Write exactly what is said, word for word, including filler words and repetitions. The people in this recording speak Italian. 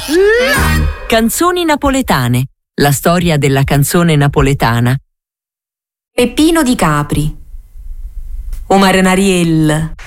Canzoni napoletane. La storia della canzone napoletana. Peppino di Capri. O Marinariel.